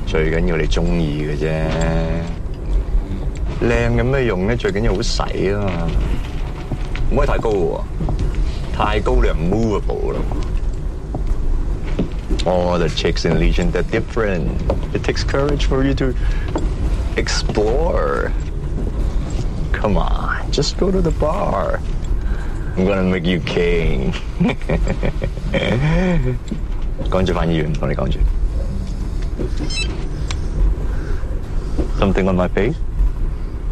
最緊要你中意嘅啫。靚有咩用咧？最緊要好洗啊嘛，唔可以太高喎，太高你係 movable 咯。Oh, the chicks in Legion, they're different. It takes courage for you to explore. Come on, just go to the bar. I'm gonna make you king. 趕住返醫院，同你講住。Something on my face?